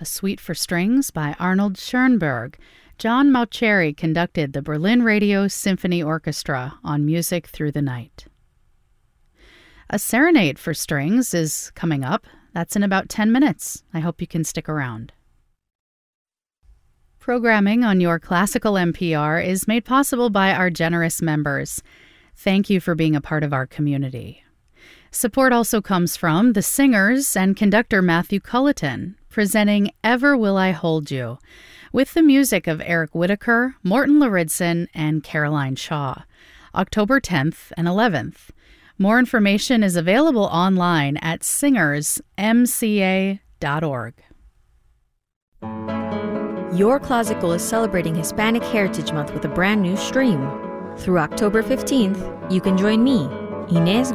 a suite for strings by Arnold Schoenberg. John Mauceri conducted the Berlin Radio Symphony Orchestra on Music Through the Night. A serenade for strings is coming up. That's in about 10 minutes. I hope you can stick around. Programming on your classical NPR is made possible by our generous members. Thank you for being a part of our community. Support also comes from the singers and conductor Matthew Culleton, presenting Ever Will I Hold You, with the music of Eric Whitacre, Morton Lauridsen, and Caroline Shaw, October 10th and 11th. More information is available online at singersmca.org. Your Closet Goal is celebrating Hispanic Heritage Month with a brand new stream. Through October 15th, you can join me, Inez